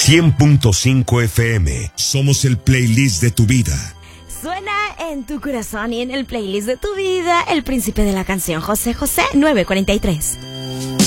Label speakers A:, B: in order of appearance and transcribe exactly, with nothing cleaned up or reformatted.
A: cien punto cinco F M. Somos el playlist de tu vida.
B: Suena en tu corazón y en el playlist de tu vida el príncipe de la canción, José José, nueve cuarenta y tres.